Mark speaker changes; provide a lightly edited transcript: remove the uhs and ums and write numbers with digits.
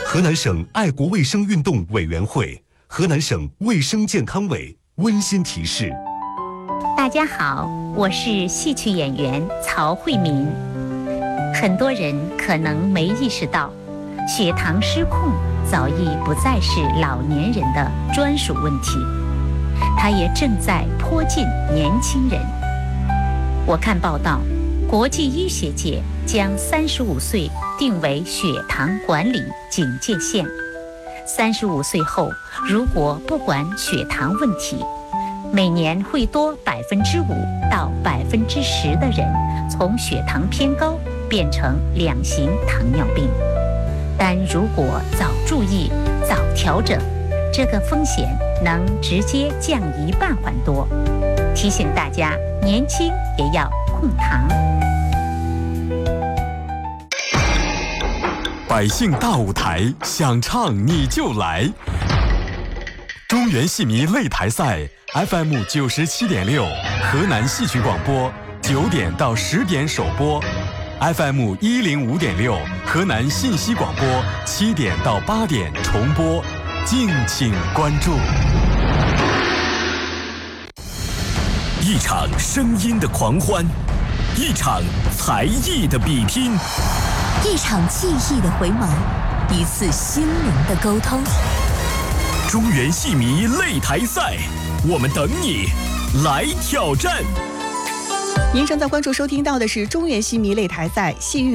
Speaker 1: 河南省爱国卫生运动委员会、河南省卫生健康委温馨提示：
Speaker 2: 大家好，我是戏曲演员曹慧敏。很多人可能没意识到，血糖失控早已不再是老年人的专属问题，它也正在迫近年轻人。我看报道，国际医学界将35岁定为血糖管理警戒线。35岁后，如果不管血糖问题，每年会多5%到10%的人从血糖偏高变成2型糖尿病。但如果早注意、早调整，这个风险能直接降1半还多。提醒大家，年轻也要控糖。
Speaker 3: 百姓大舞台，想唱你就来。中原戏迷擂台赛 FM 97.6，河南戏曲广播9点到10点首播。FM 105.6，河南信息广播7点到8点重播，敬请关注。
Speaker 4: 一场声音的狂欢，一场才艺的比拼，
Speaker 5: 一场记忆的回眸，一次心灵的沟通。
Speaker 4: 中原戏迷擂台赛，我们等你来挑战。
Speaker 6: 您正在关注收听到的是中原戏迷擂台赛戏